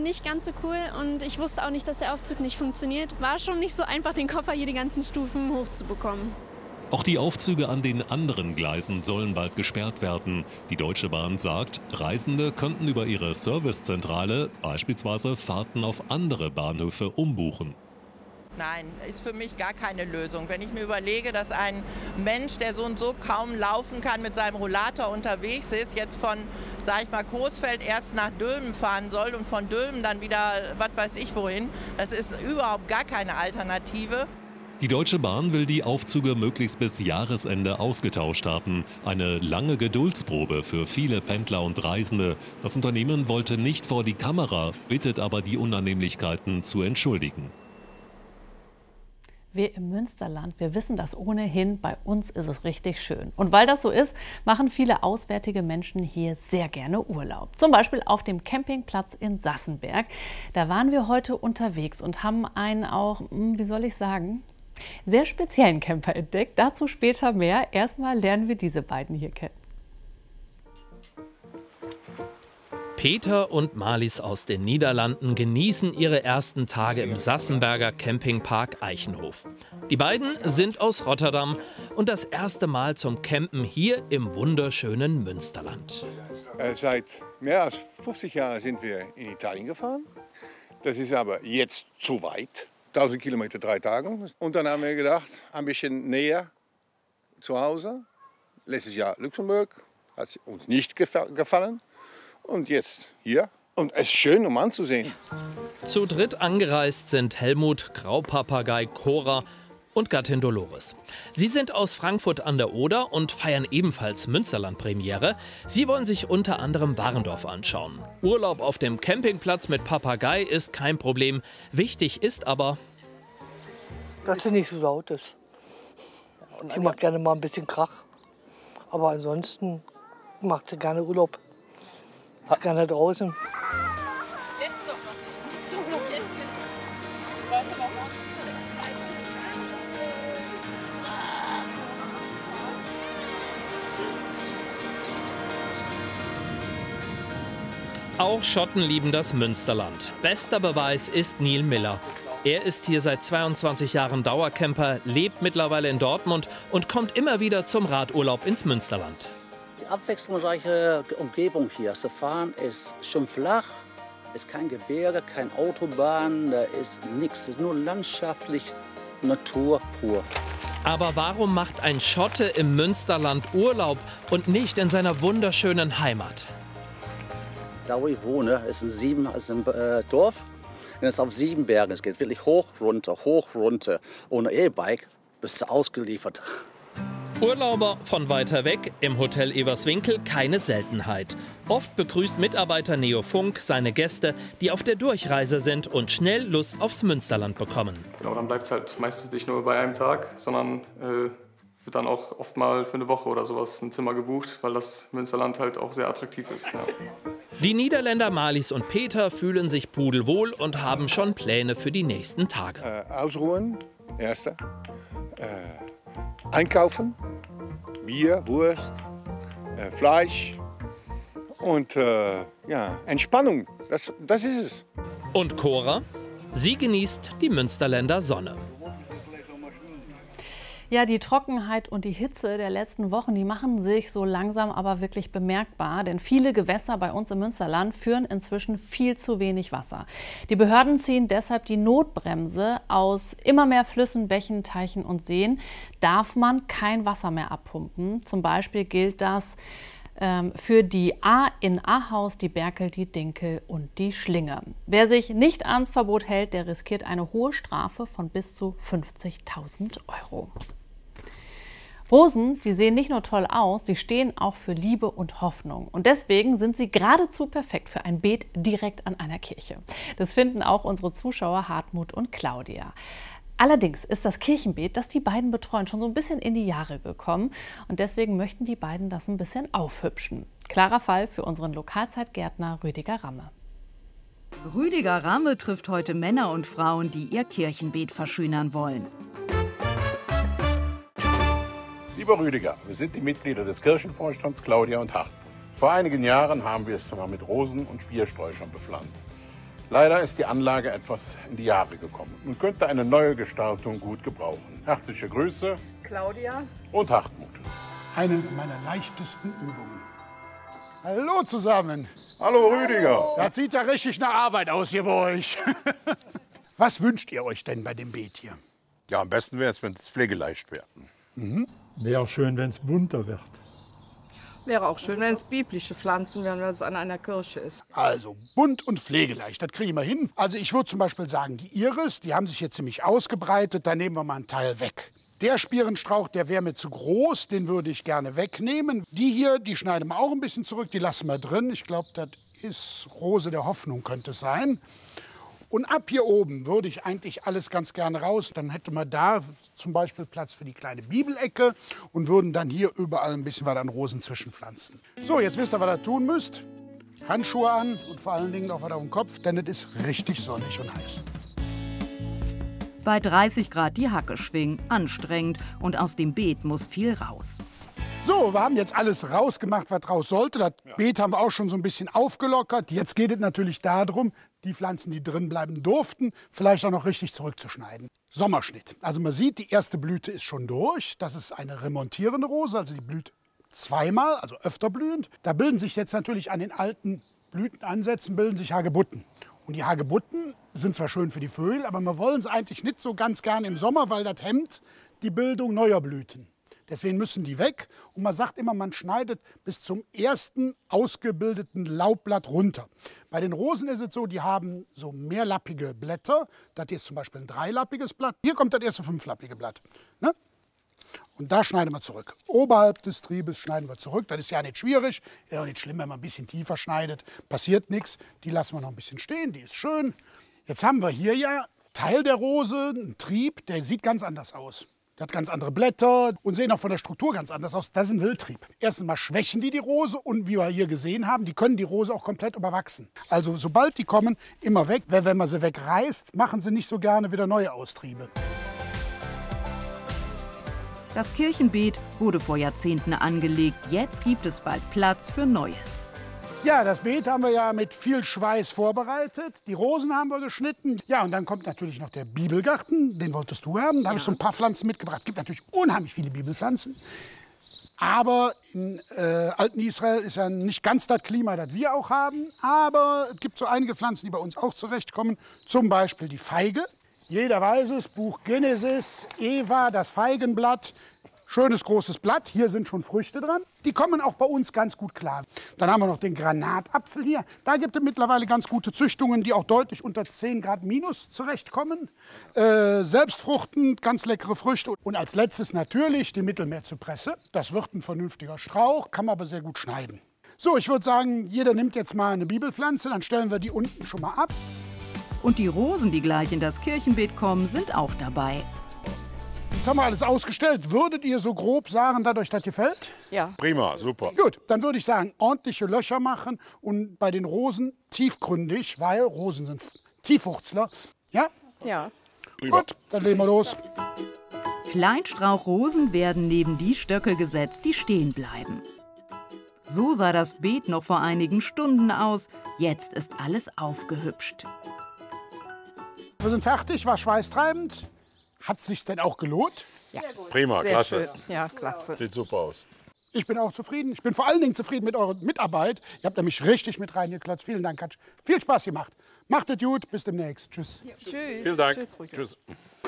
nicht ganz so cool und ich wusste auch nicht, dass der Aufzug nicht funktioniert. War schon nicht so einfach, den Koffer hier die ganzen Stufen hochzubekommen. Auch die Aufzüge an den anderen Gleisen sollen bald gesperrt werden. Die Deutsche Bahn sagt, Reisende könnten über ihre Servicezentrale beispielsweise Fahrten auf andere Bahnhöfe umbuchen. Nein, ist für mich gar keine Lösung. Wenn ich mir überlege, dass ein Mensch, der so und so kaum laufen kann, mit seinem Rollator unterwegs ist, jetzt von, sag ich mal, Coesfeld erst nach Dülmen fahren soll und von Dülmen dann wieder, was weiß ich wohin, das ist überhaupt gar keine Alternative. Die Deutsche Bahn will die Aufzüge möglichst bis Jahresende ausgetauscht haben. Eine lange Geduldsprobe für viele Pendler und Reisende. Das Unternehmen wollte nicht vor die Kamera, bittet aber die Unannehmlichkeiten zu entschuldigen. Wir im Münsterland, wir wissen das ohnehin, bei uns ist es richtig schön. Und weil das so ist, machen viele auswärtige Menschen hier sehr gerne Urlaub. Zum Beispiel auf dem Campingplatz in Sassenberg. Da waren wir heute unterwegs und haben einen auch, wie soll ich sagen, sehr speziellen Camper entdeckt. Dazu später mehr. Erstmal lernen wir diese beiden hier kennen. Peter und Marlies aus den Niederlanden genießen ihre ersten Tage im Sassenberger Campingpark Eichenhof. Die beiden sind aus Rotterdam und das erste Mal zum Campen hier im wunderschönen Münsterland. Seit mehr als 50 Jahren sind wir in Italien gefahren. Das ist aber jetzt zu weit. 1000 Kilometer, 3 Tage. Und dann haben wir gedacht, ein bisschen näher zu Hause. Letztes Jahr Luxemburg, hat uns nicht gefallen. Und jetzt hier. Und es ist schön, um anzusehen. Zu dritt angereist sind Helmut, Graupapagei, Cora und Gattin Dolores. Sie sind aus Frankfurt an der Oder und feiern ebenfalls Münsterland-Premiere. Sie wollen sich unter anderem Warendorf anschauen. Urlaub auf dem Campingplatz mit Papagei ist kein Problem. Wichtig ist aber, dass sie nicht so laut ist. Sie macht gerne mal ein bisschen Krach. Aber ansonsten macht sie gerne Urlaub. Ist gerne draußen. Jetzt doch noch. So, jetzt geht's. Weißt du noch? auch Schotten lieben das Münsterland. Bester Beweis ist Neil Miller. Er ist hier seit 22 Jahren Dauercamper, lebt mittlerweile in Dortmund und kommt immer wieder zum Radurlaub ins Münsterland. Die abwechslungsreiche Umgebung hier zu fahren ist schön flach, ist kein Gebirge, kein Autobahn, da ist nichts, es ist nur landschaftlich Natur pur. Aber warum macht ein Schotte im Münsterland Urlaub und nicht in seiner wunderschönen Heimat? Da wo ich wohne, ist ein Dorf. Und es ist auf 7 Bergen. Es geht wirklich hoch, runter, hoch, runter. Ohne E-Bike bist du ausgeliefert. Urlauber von weiter weg, im Hotel Everswinkel keine Seltenheit. Oft begrüßt Mitarbeiter Neo Funk seine Gäste, die auf der Durchreise sind und schnell Lust aufs Münsterland bekommen. Genau, dann bleibt es halt meistens nicht nur bei einem Tag, sondern wird dann auch oft mal für eine Woche oder sowas ein Zimmer gebucht, weil das Münsterland halt auch sehr attraktiv ist. Ja. Die Niederländer Marlies und Peter fühlen sich pudelwohl und haben schon Pläne für die nächsten Tage. Ausruhen, erste. Einkaufen, Bier, Wurst, Fleisch und ja, Entspannung. Das ist es. Und Cora? Sie genießt die Münsterländer Sonne. Ja, die Trockenheit und die Hitze der letzten Wochen, die machen sich so langsam aber wirklich bemerkbar. Denn viele Gewässer bei uns im Münsterland führen inzwischen viel zu wenig Wasser. Die Behörden ziehen deshalb die Notbremse. Aus immer mehr Flüssen, Bächen, Teichen und Seen darf man kein Wasser mehr abpumpen. Zum Beispiel gilt das für die A in Ahaus, die Berkel, die Dinkel und die Schlinge. Wer sich nicht ans Verbot hält, der riskiert eine hohe Strafe von bis zu 50.000 €. Rosen, die sehen nicht nur toll aus, sie stehen auch für Liebe und Hoffnung. Und deswegen sind sie geradezu perfekt für ein Beet direkt an einer Kirche. Das finden auch unsere Zuschauer Hartmut und Claudia. Allerdings ist das Kirchenbeet, das die beiden betreuen, schon so ein bisschen in die Jahre gekommen. Und deswegen möchten die beiden das ein bisschen aufhübschen. Klarer Fall für unseren Lokalzeitgärtner Rüdiger Ramme. Rüdiger Ramme trifft heute Männer und Frauen, die ihr Kirchenbeet verschönern wollen. Lieber Rüdiger, wir sind die Mitglieder des Kirchenvorstands Claudia und Hartmut. Vor einigen Jahren haben wir es mal mit Rosen und Spiersträuchern bepflanzt. Leider ist die Anlage etwas in die Jahre gekommen und könnte eine neue Gestaltung gut gebrauchen. Herzliche Grüße, Claudia. und Hartmut. Eine meiner leichtesten Übungen. Hallo zusammen. Hallo Rüdiger. Das sieht ja richtig nach Arbeit aus hier bei euch. Was wünscht ihr euch denn bei dem Beet hier? Ja, am besten wäre es, wenn es pflegeleicht wäre. Wäre schön, wenn es bunter wird. Wäre auch schön, wenn es biblische Pflanzen wären, wenn es an einer Kirche ist. Also bunt und pflegeleicht, das kriegen wir hin. Also ich würde zum Beispiel sagen, die Iris, die haben sich hier ziemlich ausgebreitet, da nehmen wir mal einen Teil weg. Der Spierenstrauch, der wäre mir zu groß, den würde ich gerne wegnehmen. Die hier, die schneiden wir auch ein bisschen zurück, die lassen wir drin. Ich glaube, das ist Rose der Hoffnung, könnte es sein. Und ab hier oben würde ich eigentlich alles ganz gerne raus. Dann hätte man da zum Beispiel Platz für die kleine Bibelecke und würden dann hier überall ein bisschen was an Rosen zwischenpflanzen. So, jetzt wisst ihr, was ihr tun müsst. Handschuhe an und vor allen Dingen auch was auf dem Kopf, denn es ist richtig sonnig und heiß. Bei 30 Grad die Hacke schwingen, anstrengend und aus dem Beet muss viel raus. So, wir haben jetzt alles rausgemacht, was raus sollte. Das Beet haben wir auch schon so ein bisschen aufgelockert. Jetzt geht es natürlich darum, die Pflanzen, die drin bleiben durften, vielleicht auch noch richtig zurückzuschneiden. Sommerschnitt. Also man sieht, die erste Blüte ist schon durch. Das ist eine remontierende Rose, also die blüht zweimal, also öfter blühend. Da bilden sich jetzt natürlich an den alten Blütenansätzen bilden sich Hagebutten. Und die Hagebutten sind zwar schön für die Vögel, aber wir wollen es eigentlich nicht so ganz gern im Sommer, weil das hemmt die Bildung neuer Blüten. Deswegen müssen die weg. Und man sagt immer, man schneidet bis zum ersten ausgebildeten Laubblatt runter. Bei den Rosen ist es so, die haben so mehrlappige Blätter. Das hier ist zum Beispiel ein dreilappiges Blatt. Hier kommt das erste fünflappige Blatt. Ne? Und da schneiden wir zurück. Oberhalb des Triebes schneiden wir zurück. Das ist ja nicht schwierig. Ja, nicht schlimm, wenn man ein bisschen tiefer schneidet. Passiert nichts. Die lassen wir noch ein bisschen stehen. Die ist schön. Jetzt haben wir hier ja Teil der Rose, einen Trieb, der sieht ganz anders aus. Der hat ganz andere Blätter und sehen auch von der Struktur ganz anders aus. Das ist ein Wildtrieb. Erstens mal schwächen die Rose und wie wir hier gesehen haben, die können die Rose auch komplett überwachsen. Also sobald die kommen, immer weg. Weil wenn man sie wegreißt, machen sie nicht so gerne wieder neue Austriebe. Das Kirchenbeet wurde vor Jahrzehnten angelegt. Jetzt gibt es bald Platz für Neues. Ja, das Beet haben wir ja mit viel Schweiß vorbereitet. Die Rosen haben wir geschnitten. Ja, und dann kommt natürlich noch der Bibelgarten. Den wolltest du haben. Da habe ich so ein paar Pflanzen mitgebracht. Es gibt natürlich unheimlich viele Bibelpflanzen. Aber in alten Israel ist ja nicht ganz das Klima, das wir auch haben. Aber es gibt so einige Pflanzen, die bei uns auch zurechtkommen. Zum Beispiel die Feige. Jeder weiß es, Buch Genesis, Eva, das Feigenblatt. Schönes großes Blatt, hier sind schon Früchte dran. Die kommen auch bei uns ganz gut klar. Dann haben wir noch den Granatapfel hier. Da gibt es mittlerweile ganz gute Züchtungen, die auch deutlich unter 10 Grad minus zurechtkommen. Selbstfruchtend, ganz leckere Früchte. Und als letztes natürlich die Mittelmeerzypresse. Das wird ein vernünftiger Strauch, kann man aber sehr gut schneiden. So, ich würde sagen, jeder nimmt jetzt mal eine Bibelpflanze, dann stellen wir die unten schon mal ab. Und die Rosen, die gleich in das Kirchenbeet kommen, sind auch dabei. Jetzt haben wir alles ausgestellt. Würdet ihr so grob sagen, dass euch das gefällt? Ja. Prima, super. Gut, dann würde ich sagen, ordentliche Löcher machen und bei den Rosen tiefgründig, weil Rosen sind Tiefwurzler. Ja? Ja. Gut, dann legen wir los. Kleinstrauchrosen werden neben die Stöcke gesetzt, die stehen bleiben. So sah das Beet noch vor einigen Stunden aus. Jetzt ist alles aufgehübscht. Wir sind fertig, war schweißtreibend. Hat es sich denn auch gelohnt? Ja. Prima, Sehr klasse. schön. Ja, klasse. Sieht super aus. Ich bin auch zufrieden. Ich bin vor allen Dingen zufrieden mit eurer Mitarbeit. Ihr habt nämlich richtig mit reingeklotzt. Vielen Dank, Katsch. Viel Spaß gemacht. Macht es gut. Bis demnächst. Tschüss. Ja, tschüss. Vielen Dank. Tschüss, Tschüss.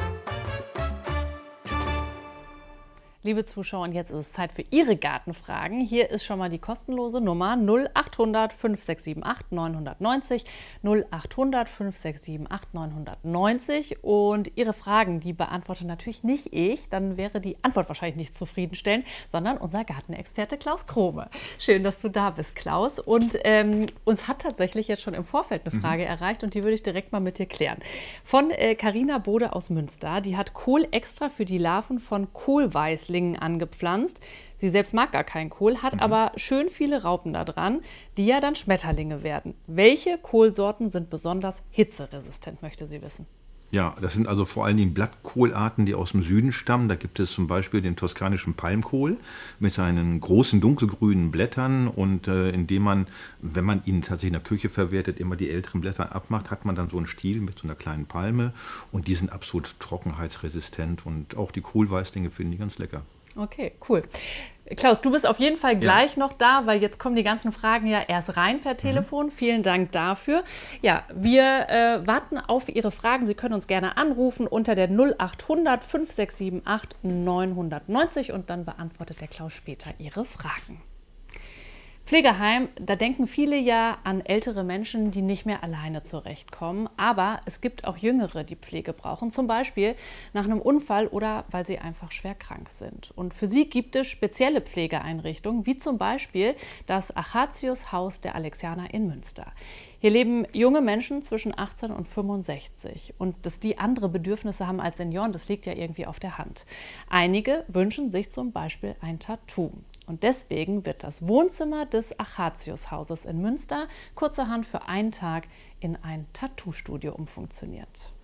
Liebe Zuschauer, und jetzt ist es Zeit für Ihre Gartenfragen. Hier ist schon mal die kostenlose Nummer 0800 5678 990, 0800 5678 990. Und Ihre Fragen, die beantworte natürlich nicht ich, dann wäre die Antwort wahrscheinlich nicht zufriedenstellend, sondern unser Gartenexperte Klaus Krome. Schön, dass du da bist, Klaus. Und uns hat tatsächlich jetzt schon im Vorfeld eine Frage erreicht und die würde ich direkt mal mit dir klären. Von Carina Bode aus Münster, die hat Kohl extra für die Larven von Kohlweißlingen angepflanzt. Sie selbst mag gar keinen Kohl, hat aber schön viele Raupen da dran, die ja dann Schmetterlinge werden. Welche Kohlsorten sind besonders hitzeresistent, möchte sie wissen. Ja, das sind also vor allen Dingen Blattkohlarten, die aus dem Süden stammen. Da gibt es zum Beispiel den toskanischen Palmkohl mit seinen großen dunkelgrünen Blättern und indem man, wenn man ihn tatsächlich in der Küche verwertet, immer die älteren Blätter abmacht, hat man dann so einen Stiel mit so einer kleinen Palme und die sind absolut trockenheitsresistent und auch die Kohlweißlinge finden die ganz lecker. Okay, cool. Klaus, du bist auf jeden Fall gleich noch da, weil jetzt kommen die ganzen Fragen ja erst rein per Telefon. Vielen Dank dafür. Ja, wir warten auf Ihre Fragen. Sie können uns gerne anrufen unter der 0800 5678 990 und dann beantwortet der Klaus später Ihre Fragen. Pflegeheim, da denken viele ja an ältere Menschen, die nicht mehr alleine zurechtkommen. Aber es gibt auch Jüngere, die Pflege brauchen, zum Beispiel nach einem Unfall oder weil sie einfach schwer krank sind. Und für sie gibt es spezielle Pflegeeinrichtungen, wie zum Beispiel das Achatius-Haus der Alexianer in Münster. Hier leben junge Menschen zwischen 18 und 65. Und dass die andere Bedürfnisse haben als Senioren, das liegt ja irgendwie auf der Hand. Einige wünschen sich zum Beispiel ein Tattoo. Und deswegen wird das Wohnzimmer des Achatius-Hauses in Münster kurzerhand für einen Tag in ein Tattoo-Studio umfunktioniert.